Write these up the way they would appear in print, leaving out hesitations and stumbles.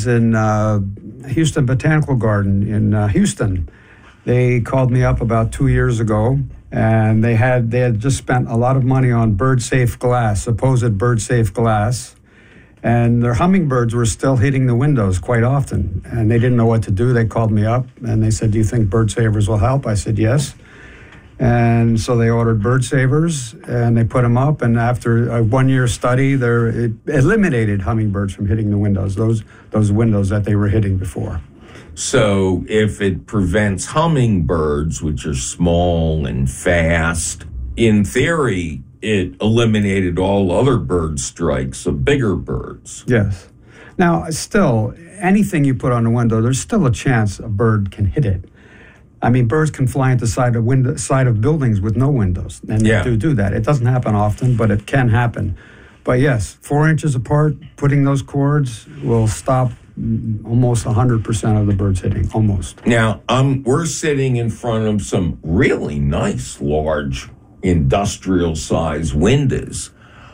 was in Houston Botanical Garden in Houston. They called me up about 2 years ago, and they had just spent a lot of money on bird-safe glass, supposed bird-safe glass, and their hummingbirds were still hitting the windows quite often, and they didn't know what to do. They called me up, and they said, "Do you think bird savers will help?" I said, "Yes." And so they ordered bird savers, and they put them up, and after a 1-year study, it eliminated hummingbirds from hitting the windows, those windows that they were hitting before. So if it prevents hummingbirds, which are small and fast, in theory, it eliminated all other bird strikes of bigger birds. Yes. Now, still, anything you put on the window, there's still a chance a bird can hit it. I mean, birds can fly into side of buildings with no windows, and they do that. It doesn't happen often, but it can happen. But yes, 4 inches apart, putting those cords will stop almost 100% of the birds hitting, almost. Now, we're sitting in front of some really nice, large, industrial-sized windows.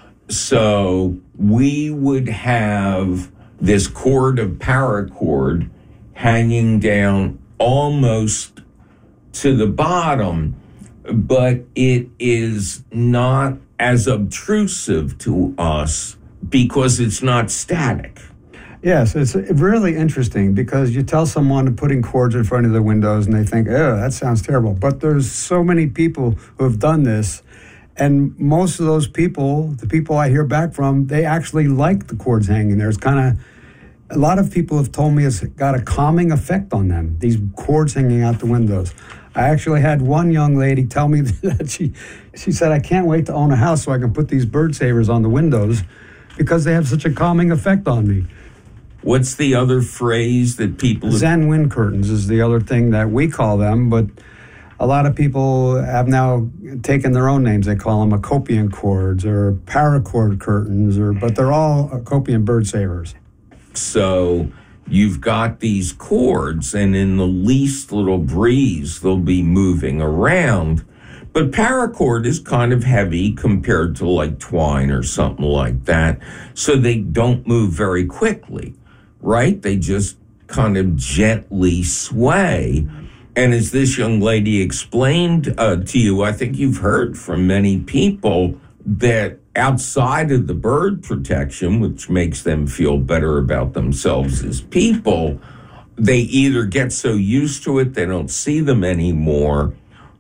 So we would have this cord of paracord hanging down almost to the bottom, but it is not as obtrusive to us because it's not static. Yes, it's really interesting because you tell someone putting cords in front of their windows and they think, oh, that sounds terrible. But there's so many people who have done this, and most of those people, the people I hear back from, they actually like the cords hanging there. It's a lot of people have told me it's got a calming effect on them, these cords hanging out the windows. I actually had one young lady tell me that she said, I can't wait to own a house so I can put these bird savers on the windows because they have such a calming effect on me. What's the other phrase that people... Zen wind curtains is the other thing that we call them, but a lot of people have now taken their own names. They call them Acopian cords or paracord curtains, but they're all Acopian bird savers. So you've got these cords, and in the least little breeze, they'll be moving around. But paracord is kind of heavy compared to like twine or something like that, so they don't move very quickly, right? They just kind of gently sway. And as this young lady explained to you, I think you've heard from many people that outside of the bird protection, which makes them feel better about themselves as people, they either get so used to it they don't see them anymore,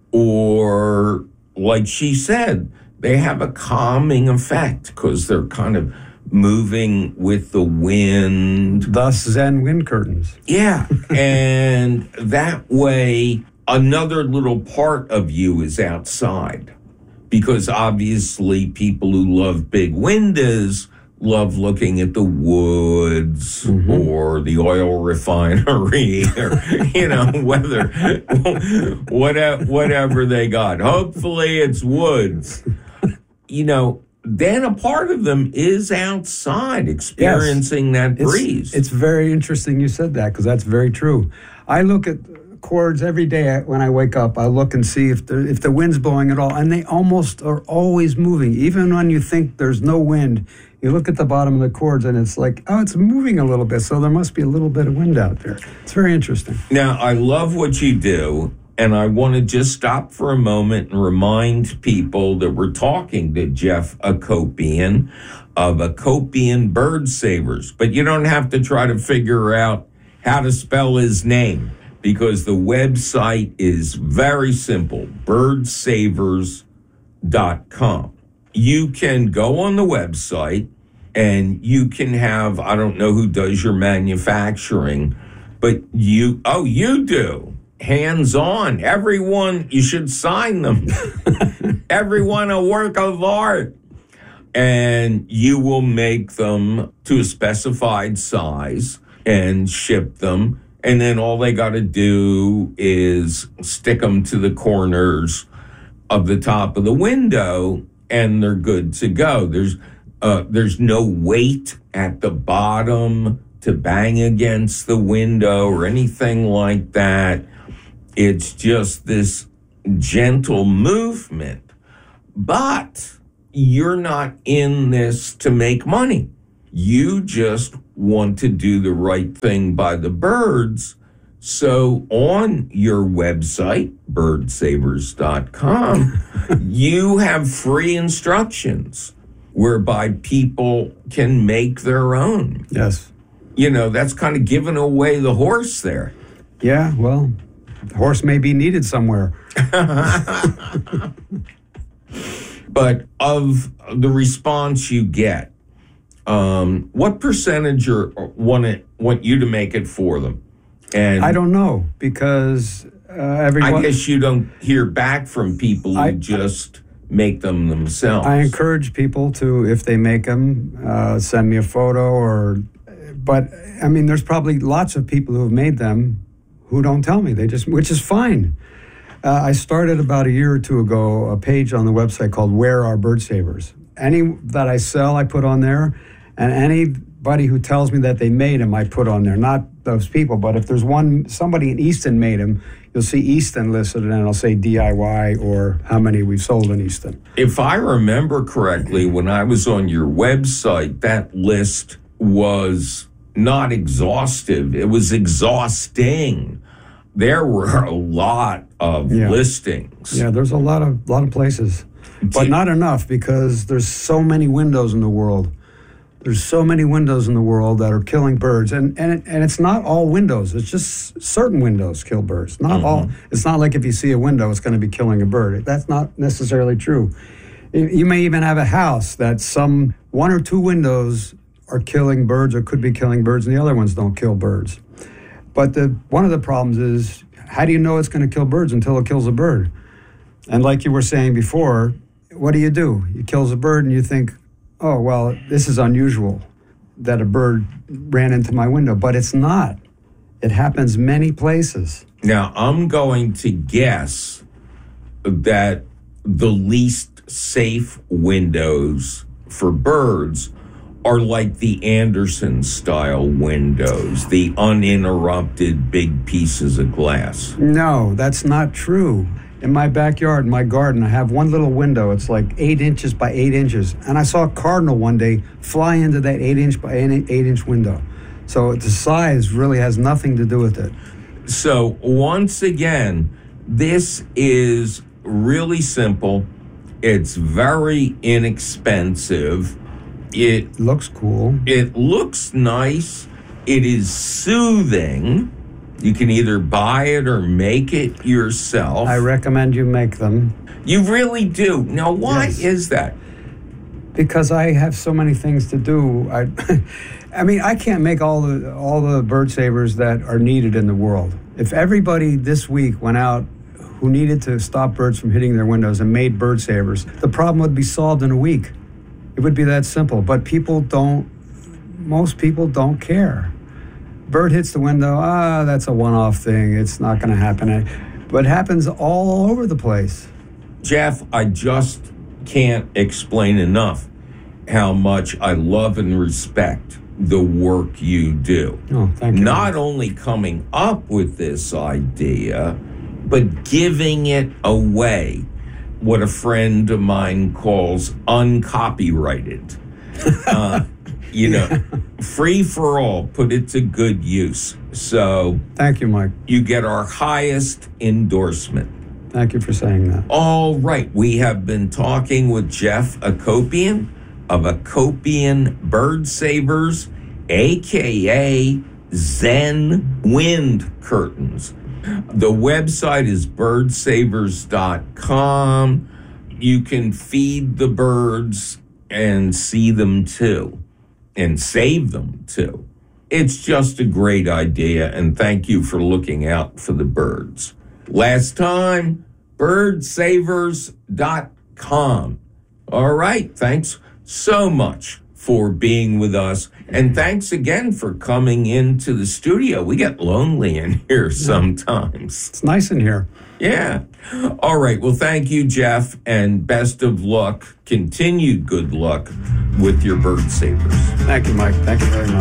or, like she said, they have a calming effect because they're kind of moving with the wind. Thus, Zen wind curtains. Yeah, and that way, another little part of you is outside. Because obviously people who love big windows love looking at the woods or the oil refinery or, whatever they got. Hopefully it's woods. Then a part of them is outside experiencing that breeze. It's very interesting you said that because that's very true. I look at cords every day when I wake up. I look and see if the wind's blowing at all, and they almost are always moving. Even when you think there's no wind, you look at the bottom of the cords and it's like, oh, it's moving a little bit, so there must be a little bit of wind out there. It's very interesting. Now, I love what you do, and I want to just stop for a moment and remind people that we're talking to Jeff Acopian of Acopian Bird Savers, but you don't have to try to figure out how to spell his name, because the website is very simple, birdsavers.com. You can go on the website and you can have, I don't know who does your manufacturing, but you do. Hands-on. Everyone, you should sign them. Everyone a work of art. And you will make them to a specified size and ship them. And then all they got to do is stick them to the corners of the top of the window, and they're good to go. There's no weight at the bottom to bang against the window or anything like that. It's just this gentle movement. But you're not in this to make money. You just want to do the right thing by the birds. So on your website, birdsavers.com, you have free instructions whereby people can make their own. Yes. That's kind of giving away the horse there. Yeah, well, the horse may be needed somewhere. But of the response you get, what percentage want you to make it for them? And I don't know, because everyone... I guess you don't hear back from people who just make them themselves. I encourage people to, if they make them, send me a photo But, I mean, there's probably lots of people who have made them who don't tell me. Which is fine. I started about a year or two ago a page on the website called Where Are Bird Savers? Any that I sell, I put on there, and anybody who tells me that they made them, I put on there. Not those people, but if there's somebody in Easton made them, you'll see Easton listed, and it'll say DIY or how many we've sold in Easton. If I remember correctly, when I was on your website, that list was not exhaustive. It was exhausting. There were a lot of listings. Yeah, there's a lot of places, but not enough, because there's so many windows in the world. There's so many windows in the world that are killing birds, and it's not all windows. It's just certain windows kill birds. Not all. It's not like if you see a window, it's going to be killing a bird. That's not necessarily true. You may even have a house that some one or two windows are killing birds or could be killing birds, and the other ones don't kill birds. But one of the problems is, how do you know it's going to kill birds until it kills a bird? And like you were saying before, what do? It kills a bird and you think, oh, well, this is unusual that a bird ran into my window. But it's not. It happens many places. Now, I'm going to guess that the least safe windows for birds are like the Anderson-style windows, the uninterrupted big pieces of glass. No, that's not true. In my backyard, in my garden, I have one little window. It's like 8 inches by 8 inches. And I saw a cardinal one day fly into that 8 inch by 8 inch window. So the size really has nothing to do with it. So once again, this is really simple. It's very inexpensive. It looks cool. It looks nice. It is soothing. You can either buy it or make it yourself. I recommend you make them. You really do. Now, why is that? Because I have so many things to do. I mean, I can't make all the bird savers that are needed in the world. If everybody this week went out who needed to stop birds from hitting their windows and made bird savers, the problem would be solved in a week. It would be that simple. But most people don't care. Bird hits the window, that's a one-off thing. It's not going to happen. But it happens all over the place. Jeff, I just can't explain enough how much I love and respect the work you do. Oh, thank you. Not only coming up with this idea, but giving it away. What a friend of mine calls uncopyrighted. Free for all, put it to good use. So thank you, Mike. You get our highest endorsement. Thank you for saying that. All right. We have been talking with Jeff Akopian of Akopian Bird Savers, a.k.a. Zen Wind Curtains. The website is birdsavers.com. You can feed the birds and see them too, and save them too. It's just a great idea, and thank you for looking out for the birds. Last time, birdsavers.com. All right, thanks so much for being with us, and thanks again for coming into the studio. We get lonely in here sometimes. It's nice in here. Yeah. All right. Well, thank you, Jeff, and best of luck, continued good luck with your bird savers. Thank you, Mike. Thank you very much.